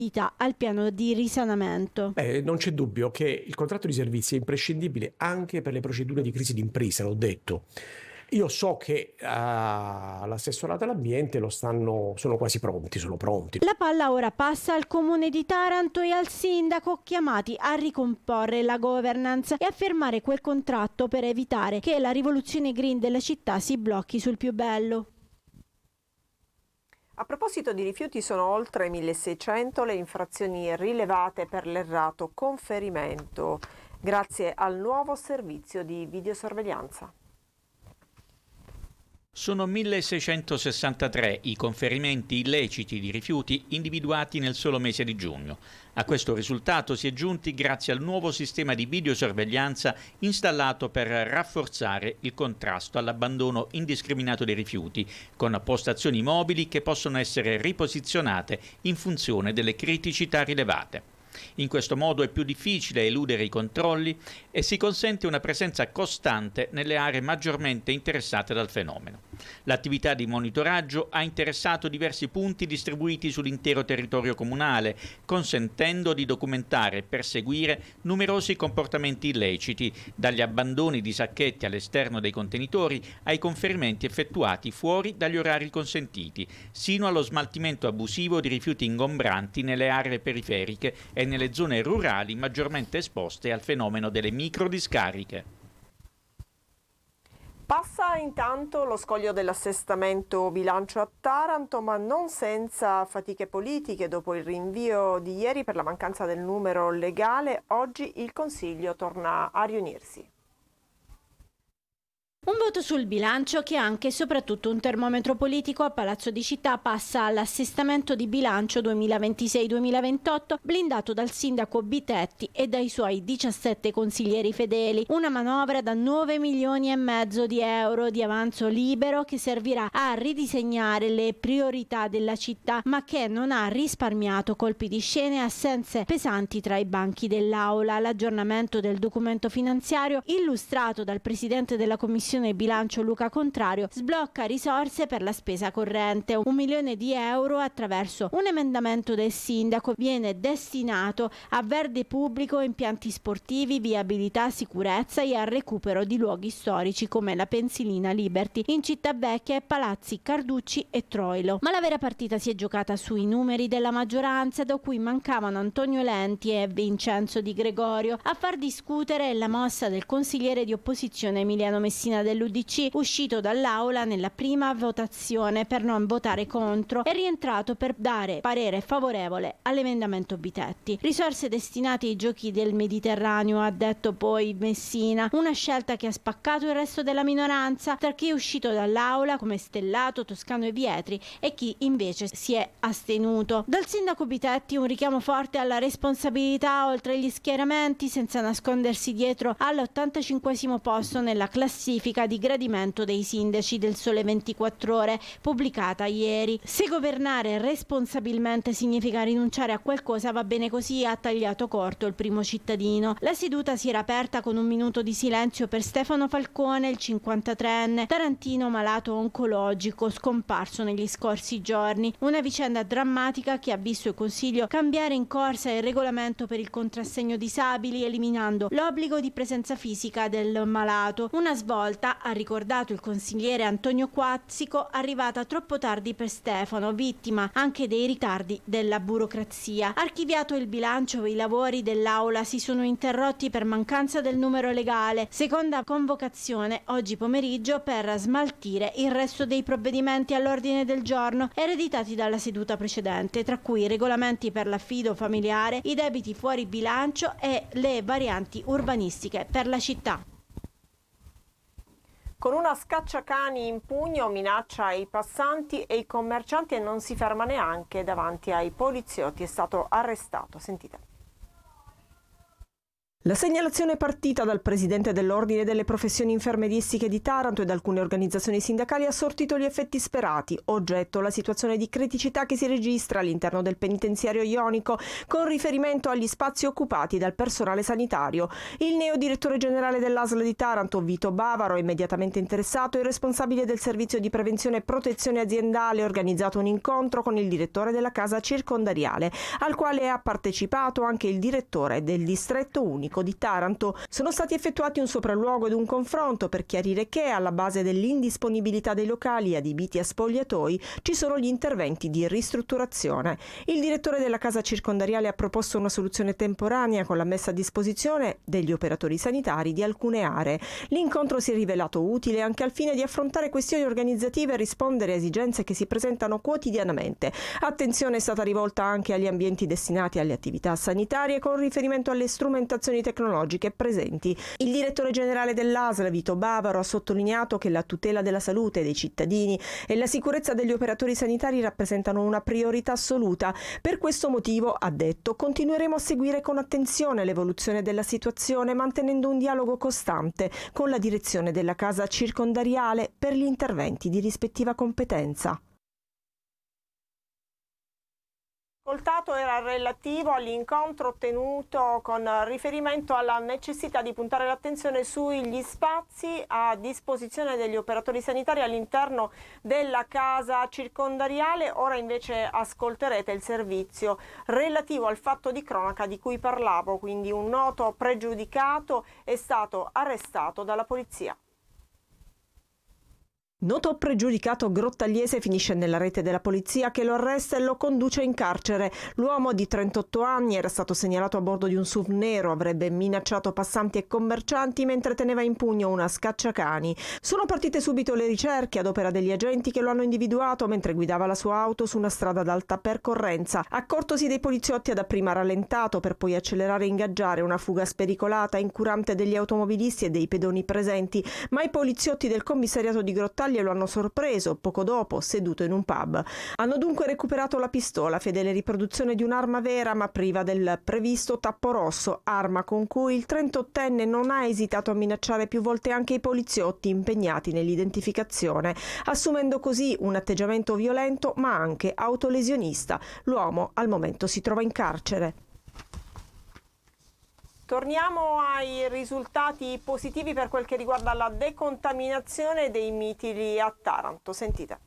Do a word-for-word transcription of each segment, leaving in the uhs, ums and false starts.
al piano di risanamento. Beh, non c'è dubbio che il contratto di servizi è imprescindibile anche per le procedure di crisi d'impresa, l'ho detto. Io so che uh, all'assessorato all'ambiente lo stanno, sono quasi pronti, sono pronti. La palla ora passa al comune di Taranto e al sindaco, chiamati a ricomporre la governance e a firmare quel contratto per evitare che la rivoluzione green della città si blocchi sul più bello. A proposito di rifiuti, sono oltre milleseicento le infrazioni rilevate per l'errato conferimento, grazie al nuovo servizio di videosorveglianza. Sono milleseicentosessantatré i conferimenti illeciti di rifiuti individuati nel solo mese di giugno. A questo risultato si è giunti grazie al nuovo sistema di videosorveglianza installato per rafforzare il contrasto all'abbandono indiscriminato dei rifiuti, con postazioni mobili che possono essere riposizionate in funzione delle criticità rilevate. In questo modo è più difficile eludere i controlli e si consente una presenza costante nelle aree maggiormente interessate dal fenomeno. L'attività di monitoraggio ha interessato diversi punti distribuiti sull'intero territorio comunale, consentendo di documentare e perseguire numerosi comportamenti illeciti, dagli abbandoni di sacchetti all'esterno dei contenitori ai conferimenti effettuati fuori dagli orari consentiti, sino allo smaltimento abusivo di rifiuti ingombranti nelle aree periferiche e nelle zone rurali maggiormente esposte al fenomeno delle microdiscariche. Passa intanto lo scoglio dell'assestamento bilancio a Taranto, ma non senza fatiche politiche. Dopo il rinvio di ieri per la mancanza del numero legale, oggi il Consiglio torna a riunirsi. Un voto sul bilancio che è anche e soprattutto un termometro politico. A Palazzo di Città passa all'assestamento di bilancio duemilaventisei duemilaventotto blindato dal sindaco Bitetti e dai suoi diciassette consiglieri fedeli. Una manovra da nove milioni e mezzo di euro di avanzo libero che servirà a ridisegnare le priorità della città, ma che non ha risparmiato colpi di scena e assenze pesanti tra i banchi dell'aula. L'aggiornamento del documento finanziario illustrato dal presidente della commissione bilancio Luca Contrario sblocca risorse per la spesa corrente. Un milione di euro attraverso un emendamento del sindaco viene destinato a verde pubblico, impianti sportivi, viabilità, sicurezza e al recupero di luoghi storici come la Pensilina Liberty in Città Vecchia e Palazzi Carducci e Troilo. Ma la vera partita si è giocata sui numeri della maggioranza, da cui mancavano Antonio Lenti e Vincenzo Di Gregorio. A far discutere la mossa del consigliere di opposizione Emiliano Messina dell'U D C, uscito dall'aula nella prima votazione per non votare contro, è rientrato per dare parere favorevole all'emendamento Bitetti. Risorse destinate ai giochi del Mediterraneo, ha detto poi Messina, una scelta che ha spaccato il resto della minoranza tra chi è uscito dall'aula come Stellato, Toscano e Vietri e chi invece si è astenuto. Dal sindaco Bitetti un richiamo forte alla responsabilità oltre gli schieramenti, senza nascondersi dietro all'ottantacinquesimo posto nella classifica di gradimento dei sindaci del Sole ventiquattro Ore, pubblicata ieri. Se governare responsabilmente significa rinunciare a qualcosa, va bene così, ha tagliato corto il primo cittadino. La seduta si era aperta con un minuto di silenzio per Stefano Falcone, il cinquantatreenne tarantino malato oncologico scomparso negli scorsi giorni. Una vicenda drammatica che ha visto il Consiglio cambiare in corsa il regolamento per il contrassegno disabili, eliminando l'obbligo di presenza fisica del malato. Una svolta, ha ricordato il consigliere Antonio Quazzico, arrivata troppo tardi per Stefano, vittima anche dei ritardi della burocrazia. Archiviato il bilancio, i lavori dell'aula si sono interrotti per mancanza del numero legale. Seconda convocazione oggi pomeriggio per smaltire il resto dei provvedimenti all'ordine del giorno ereditati dalla seduta precedente, tra cui i regolamenti per l'affido familiare, i debiti fuori bilancio e le varianti urbanistiche per la città. Con una scacciacani in pugno minaccia i passanti e i commercianti e non si ferma neanche davanti ai poliziotti. È stato arrestato. Sentite. La segnalazione partita dal presidente dell'Ordine delle Professioni Infermieristiche di Taranto ed alcune organizzazioni sindacali ha sortito gli effetti sperati. Oggetto la situazione di criticità che si registra all'interno del penitenziario ionico con riferimento agli spazi occupati dal personale sanitario. Il neodirettore generale dell'A S L di Taranto, Vito Bavaro, immediatamente interessato, il responsabile del servizio di prevenzione e protezione aziendale, ha organizzato un incontro con il direttore della casa circondariale, al quale ha partecipato anche il direttore del distretto unico di Taranto. Sono stati effettuati un sopralluogo ed un confronto per chiarire che alla base dell'indisponibilità dei locali adibiti a spogliatoi ci sono gli interventi di ristrutturazione. Il direttore della casa circondariale ha proposto una soluzione temporanea con la messa a disposizione degli operatori sanitari di alcune aree. L'incontro si è rivelato utile anche al fine di affrontare questioni organizzative e rispondere a esigenze che si presentano quotidianamente. Attenzione è stata rivolta anche agli ambienti destinati alle attività sanitarie con riferimento alle strumentazioni tecnologiche presenti. Il direttore generale dell'A S L, Vito Bavaro, ha sottolineato che la tutela della salute dei cittadini e la sicurezza degli operatori sanitari rappresentano una priorità assoluta. Per questo motivo, ha detto, continueremo a seguire con attenzione l'evoluzione della situazione, mantenendo un dialogo costante con la direzione della casa circondariale per gli interventi di rispettiva competenza. Ascoltato era relativo all'incontro ottenuto con riferimento alla necessità di puntare l'attenzione sugli spazi a disposizione degli operatori sanitari all'interno della casa circondariale. Ora invece ascolterete il servizio relativo al fatto di cronaca di cui parlavo, quindi un noto pregiudicato è stato arrestato dalla polizia. Noto pregiudicato grottagliese finisce nella rete della polizia che lo arresta e lo conduce in carcere. L'uomo di trentotto anni era stato segnalato a bordo di un S U V nero, avrebbe minacciato passanti e commercianti mentre teneva in pugno una scacciacani. Sono partite subito le ricerche ad opera degli agenti che lo hanno individuato mentre guidava la sua auto su una strada ad alta percorrenza. Accortosi dei poliziotti ha dapprima rallentato per poi accelerare e ingaggiare una fuga spericolata incurante degli automobilisti e dei pedoni presenti, ma i poliziotti del commissariato di Grottaglie lo hanno sorpreso poco dopo seduto in un pub. Hanno dunque recuperato la pistola, fedele riproduzione di un'arma vera ma priva del previsto tappo rosso, arma con cui il trentottenne non ha esitato a minacciare più volte anche i poliziotti impegnati nell'identificazione, assumendo così un atteggiamento violento ma anche autolesionista. L'uomo al momento si trova in carcere. Torniamo ai risultati positivi per quel che riguarda la decontaminazione dei mitili a Taranto. Sentite.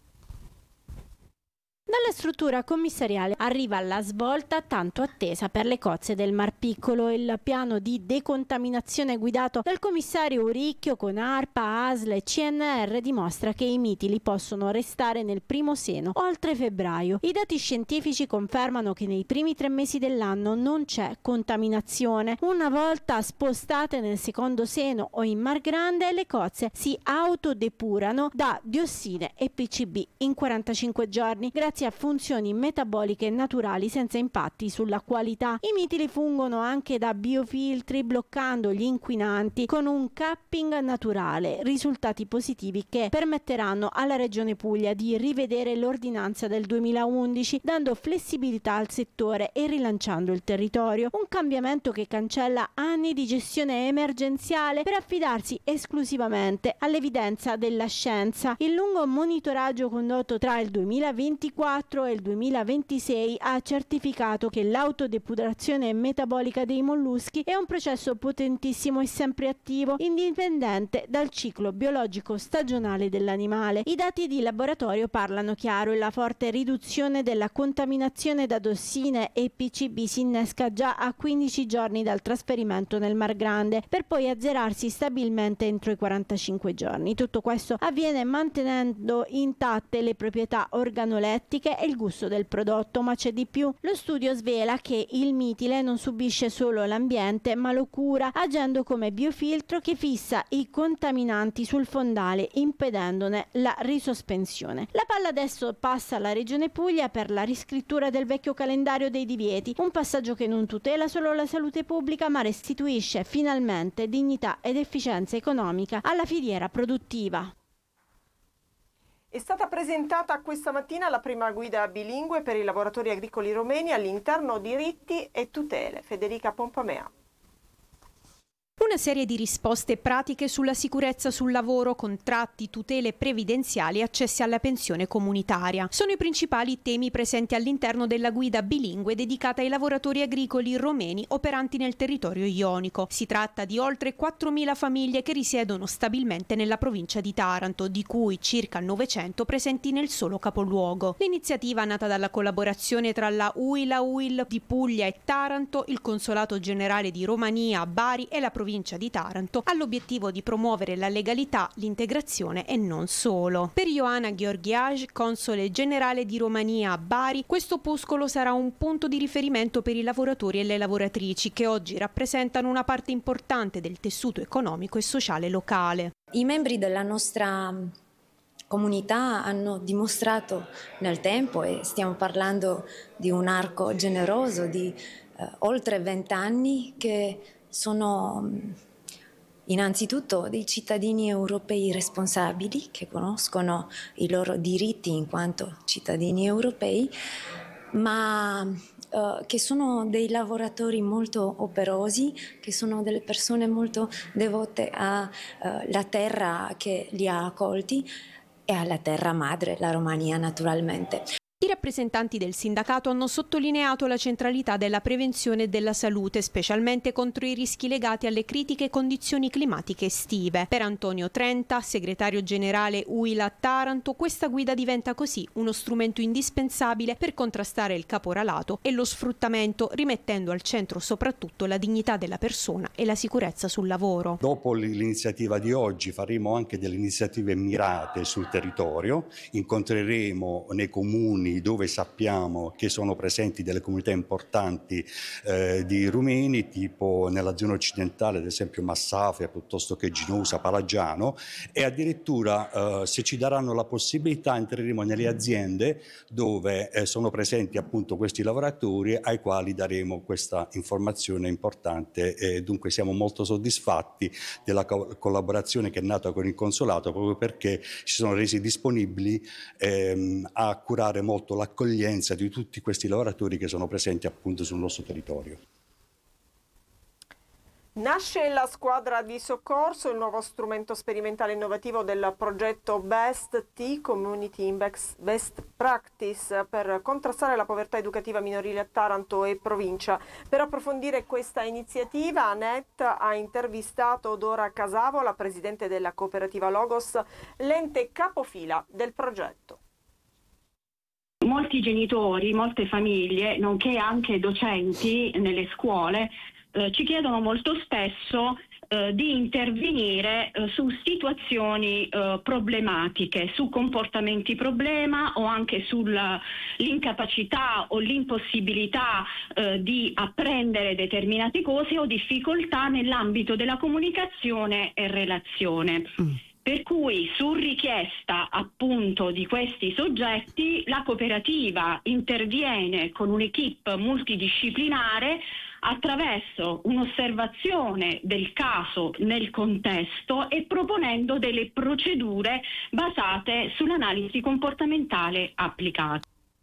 Dalla struttura commissariale arriva la svolta tanto attesa per le cozze del Mar Piccolo. Il piano di decontaminazione guidato dal commissario Uricchio con ARPA, A S L e C N R dimostra che i mitili possono restare nel primo seno oltre febbraio. I dati scientifici confermano che nei primi tre mesi dell'anno non c'è contaminazione. Una volta spostate nel secondo seno o in Mar Grande, le cozze si autodepurano da diossine e P C B in quarantacinque giorni grazie a funzioni metaboliche naturali senza impatti sulla qualità. I mitili fungono anche da biofiltri bloccando gli inquinanti con un capping naturale, risultati positivi che permetteranno alla Regione Puglia di rivedere l'ordinanza del duemilaundici dando flessibilità al settore e rilanciando il territorio. Un cambiamento che cancella anni di gestione emergenziale per affidarsi esclusivamente all'evidenza della scienza. Il lungo monitoraggio condotto tra il duemilaventiquattro e il duemilaventisei ha certificato che l'autodepurazione metabolica dei molluschi è un processo potentissimo e sempre attivo, indipendente dal ciclo biologico stagionale dell'animale. I dati di laboratorio parlano chiaro e la forte riduzione della contaminazione da tossine e P C B si innesca già a quindici giorni dal trasferimento nel Mar Grande, per poi azzerarsi stabilmente entro i quarantacinque giorni. Tutto questo avviene mantenendo intatte le proprietà organolettiche e il gusto del prodotto, ma c'è di più. Lo studio svela che il mitile non subisce solo l'ambiente ma lo cura agendo come biofiltro che fissa i contaminanti sul fondale impedendone la risospensione. La palla adesso passa alla Regione Puglia per la riscrittura del vecchio calendario dei divieti, un passaggio che non tutela solo la salute pubblica ma restituisce finalmente dignità ed efficienza economica alla filiera produttiva. È stata presentata questa mattina la prima guida bilingue per i lavoratori agricoli romeni all'interno diritti e tutele. Federica Pompamea. Una serie di risposte pratiche sulla sicurezza sul lavoro, contratti, tutele previdenziali e accessi alla pensione comunitaria. Sono i principali temi presenti all'interno della guida bilingue dedicata ai lavoratori agricoli romeni operanti nel territorio ionico. Si tratta di oltre quattromila famiglie che risiedono stabilmente nella provincia di Taranto, di cui circa novecento presenti nel solo capoluogo. L'iniziativa, nata dalla collaborazione tra la U I L, la U I L di Puglia e Taranto, il Consolato Generale di Romania a Bari e la provincia di Taranto, ha l'obiettivo di promuovere la legalità, l'integrazione e non solo. Per Ioana Gheorghiaj, console generale di Romania a Bari, questo opuscolo sarà un punto di riferimento per i lavoratori e le lavoratrici che oggi rappresentano una parte importante del tessuto economico e sociale locale. I membri della nostra comunità hanno dimostrato nel tempo, e stiamo parlando di un arco generoso di eh, oltre vent'anni, che sono innanzitutto dei cittadini europei responsabili che conoscono i loro diritti in quanto cittadini europei, ma Uh, che sono dei lavoratori molto operosi, che sono delle persone molto devote alla uh, terra che li ha accolti e alla terra madre, la Romania naturalmente. I rappresentanti del sindacato hanno sottolineato la centralità della prevenzione e della salute, specialmente contro i rischi legati alle critiche condizioni climatiche estive. Per Antonio Trenta, segretario generale U I L a Taranto, questa guida diventa così uno strumento indispensabile per contrastare il caporalato e lo sfruttamento, rimettendo al centro soprattutto la dignità della persona e la sicurezza sul lavoro. Dopo l'iniziativa di oggi faremo anche delle iniziative mirate sul territorio, incontreremo nei comuni dove sappiamo che sono presenti delle comunità importanti eh, di rumeni, tipo nella zona occidentale, ad esempio Massafia, piuttosto che Ginosa, Palagiano, e addirittura eh, se ci daranno la possibilità entreremo nelle aziende dove eh, sono presenti appunto questi lavoratori, ai quali daremo questa informazione importante, e dunque siamo molto soddisfatti della co- collaborazione che è nata con il Consolato, proprio perché ci sono resi disponibili ehm, a curare molto l'accoglienza di tutti questi lavoratori che sono presenti appunto sul nostro territorio. Nasce la squadra di soccorso, il nuovo strumento sperimentale innovativo del progetto Best T, Community Index Best Practice, per contrastare la povertà educativa minorile a Taranto e provincia. Per approfondire questa iniziativa, Anet ha intervistato Dora Casavo, la presidente della cooperativa Logos, l'ente capofila del progetto. Molti genitori, molte famiglie, nonché anche docenti nelle scuole, eh, ci chiedono molto spesso eh, di intervenire eh, su situazioni eh, problematiche, su comportamenti problema o anche sull'incapacità o l'impossibilità eh, di apprendere determinate cose o difficoltà nell'ambito della comunicazione e relazione. Mm. Per cui, su richiesta appunto di questi soggetti, la cooperativa interviene con un'equipe multidisciplinare attraverso un'osservazione del caso nel contesto e proponendo delle procedure basate sull'analisi comportamentale applicata.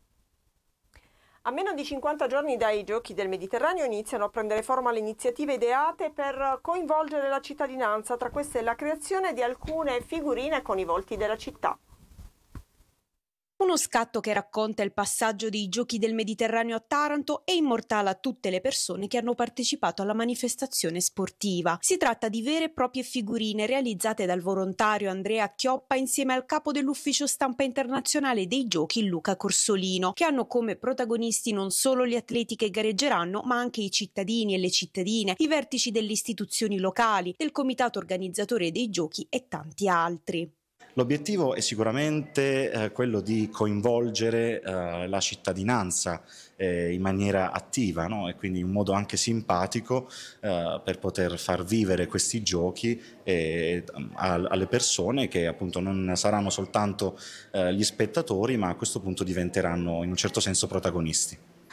A meno di cinquanta giorni dai Giochi del Mediterraneo iniziano a prendere forma le iniziative ideate per coinvolgere la cittadinanza, tra queste la creazione di alcune figurine con i volti della città. Uno scatto che racconta il passaggio dei Giochi del Mediterraneo a Taranto e immortala tutte le persone che hanno partecipato alla manifestazione sportiva. Si tratta di vere e proprie figurine realizzate dal volontario Andrea Chioppa insieme al capo dell'ufficio stampa internazionale dei Giochi Luca Corsolino, che hanno come protagonisti non solo gli atleti che gareggeranno, ma anche i cittadini e le cittadine, i vertici delle istituzioni locali, del comitato organizzatore dei Giochi e tanti altri. L'obiettivo è sicuramente eh, quello di coinvolgere eh, la cittadinanza eh, in maniera attiva, no? E quindi in un modo anche simpatico eh, per poter far vivere questi giochi eh, a, alle persone che appunto non saranno soltanto eh, gli spettatori, ma a questo punto diventeranno in un certo senso protagonisti.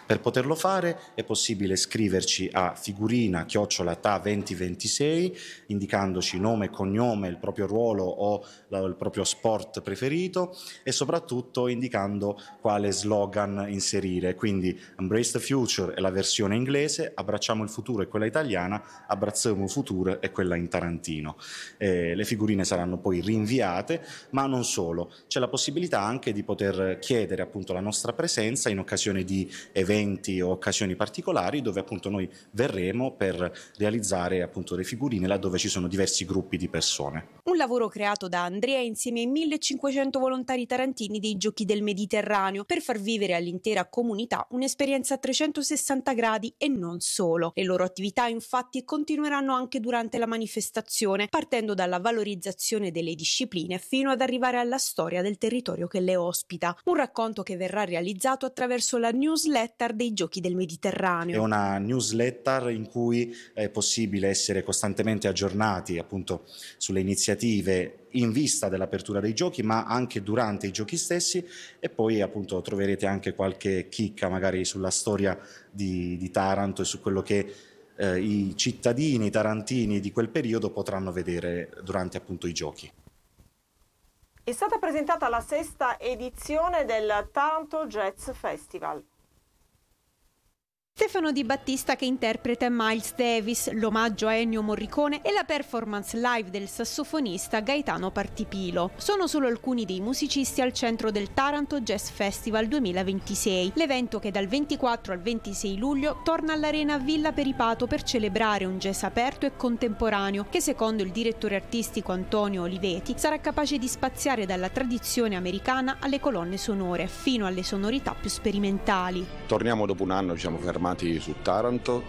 Per poterlo fare è possibile scriverci a figurina chiocciola T A venti ventisei indicandoci nome e cognome, il proprio ruolo o il proprio sport preferito e soprattutto indicando quale slogan inserire, quindi Embrace the Future è la versione inglese, Abbracciamo il futuro è quella italiana, Abbracciamo il futuro è quella in tarantino. Eh, le figurine saranno poi rinviate, ma non solo, c'è la possibilità anche di poter chiedere appunto la nostra presenza in occasione di eventi o occasioni particolari dove appunto noi verremo per realizzare appunto le figurine laddove ci sono diversi gruppi di persone. Un lavoro creato da Andrea insieme ai millecinquecento volontari tarantini dei Giochi del Mediterraneo per far vivere all'intera comunità un'esperienza a trecentosessanta gradi e non solo. Le loro attività infatti continueranno anche durante la manifestazione, partendo dalla valorizzazione delle discipline fino ad arrivare alla storia del territorio che le ospita. Un racconto che verrà realizzato attraverso la newsletter dei Giochi del Mediterraneo. È una newsletter in cui è possibile essere costantemente aggiornati appunto sulle iniziative in vista dell'apertura dei giochi, ma anche durante i giochi stessi, e poi appunto troverete anche qualche chicca magari sulla storia di, di Taranto e su quello che eh, i cittadini tarantini di quel periodo potranno vedere durante appunto i giochi. È stata presentata la sesta edizione del Taranto Jazz Festival. Stefano Di Battista che interpreta Miles Davis, l'omaggio a Ennio Morricone e la performance live del sassofonista Gaetano Partipilo. Sono solo alcuni dei musicisti al centro del Taranto Jazz Festival duemilaventisei, l'evento che dal ventiquattro al ventisei luglio torna all'Arena Villa Peripato per celebrare un jazz aperto e contemporaneo che, secondo il direttore artistico Antonio Oliveti, sarà capace di spaziare dalla tradizione americana alle colonne sonore fino alle sonorità più sperimentali. Torniamo dopo un anno, diciamo, fermati su Taranto,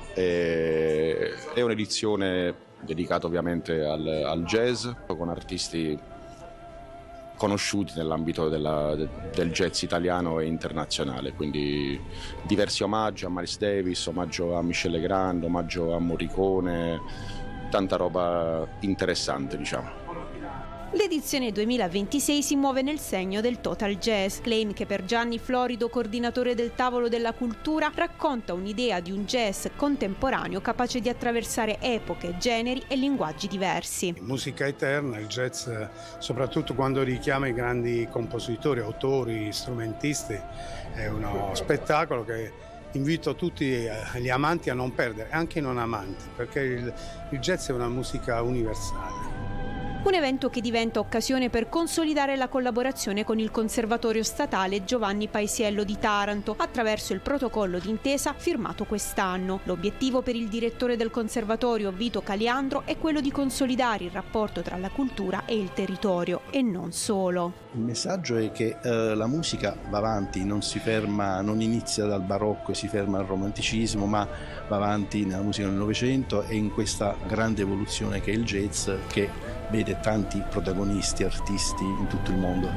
e è un'edizione dedicata ovviamente al, al jazz, con artisti conosciuti nell'ambito della, del jazz italiano e internazionale, quindi diversi omaggi a Miles Davis, omaggio a Michel Legrand, omaggio a Morricone, tanta roba interessante, diciamo. L'edizione duemilaventisei si muove nel segno del Total Jazz, claim che per Gianni Florido, coordinatore del Tavolo della Cultura, racconta un'idea di un jazz contemporaneo capace di attraversare epoche, generi e linguaggi diversi. Musica eterna, il jazz soprattutto quando richiama i grandi compositori, autori, strumentisti, è uno spettacolo che invito tutti gli amanti a non perdere, anche i non amanti, perché il, il jazz è una musica universale. Un evento che diventa occasione per consolidare la collaborazione con il Conservatorio Statale Giovanni Paisiello di Taranto attraverso il protocollo d'intesa firmato quest'anno. L'obiettivo per il direttore del Conservatorio Vito Caliandro è quello di consolidare il rapporto tra la cultura e il territorio e non solo. Il messaggio è che eh, la musica va avanti, non si ferma, non inizia dal barocco e si ferma al romanticismo, ma va avanti nella musica del Novecento e in questa grande evoluzione che è il jazz, che vede tanti protagonisti, artisti in tutto il mondo.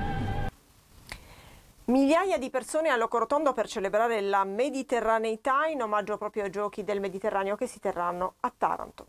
Migliaia di persone a Locorotondo per celebrare la mediterraneità in omaggio proprio ai Giochi del Mediterraneo che si terranno a Taranto.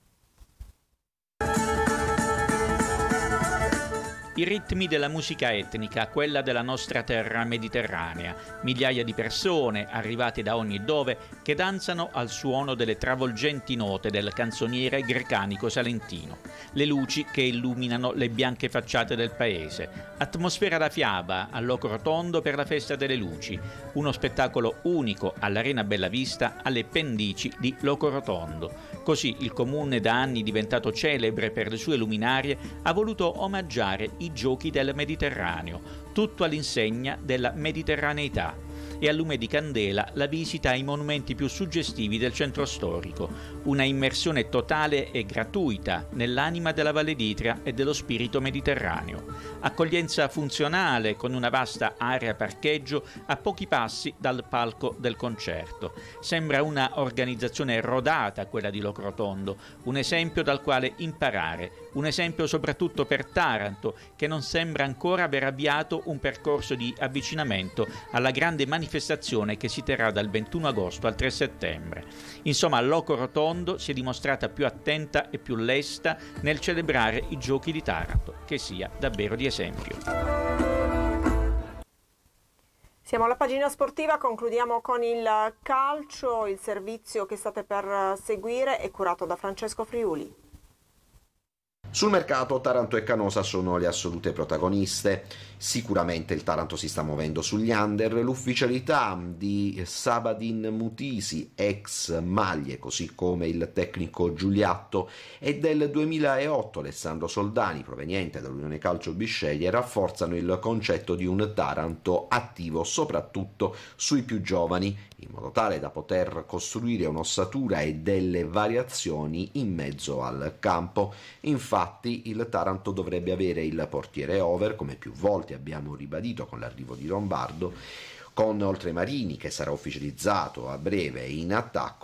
I ritmi della musica etnica, quella della nostra terra mediterranea, migliaia di persone arrivate da ogni dove che danzano al suono delle travolgenti note del canzoniere grecanico salentino, le luci che illuminano le bianche facciate del paese, atmosfera da fiaba a Locorotondo per la festa delle luci, uno spettacolo unico all'Arena Bellavista alle pendici di Locorotondo. Così il comune, da anni diventato celebre per le sue luminarie, ha voluto omaggiare i Giochi del Mediterraneo, tutto all'insegna della mediterraneità, e a lume di candela la visita ai monumenti più suggestivi del centro storico, una immersione totale e gratuita nell'anima della Valle d'Itria e dello spirito mediterraneo, accoglienza funzionale con una vasta area parcheggio a pochi passi dal palco del concerto. Sembra una organizzazione rodata quella di Locorotondo, un esempio dal quale imparare, un esempio soprattutto per Taranto, che non sembra ancora aver avviato un percorso di avvicinamento alla grande manifestazione che si terrà dal ventuno agosto al tre settembre. Insomma, Locorotondo si è dimostrata più attenta e più lesta nel celebrare i Giochi di Taranto, che sia davvero di esempio. Siamo alla pagina sportiva, concludiamo con il calcio. Il servizio che state per seguire è curato da Francesco Friuli. Sul mercato Taranto e Canosa sono le assolute protagoniste. Sicuramente il Taranto si sta muovendo sugli under. L'ufficialità di Sabadin Mutisi, ex Maglie, così come il tecnico Giuliatto, e del duemilaotto Alessandro Soldani, proveniente dall'Unione Calcio Bisceglie, rafforzano il concetto di un Taranto attivo soprattutto sui più giovani, in modo tale da poter costruire un'ossatura e delle variazioni in mezzo al campo. Infatti il Taranto dovrebbe avere il portiere over, come più volte abbiamo ribadito con l'arrivo di Lombardo, con Oltremarini che sarà ufficializzato a breve in attacco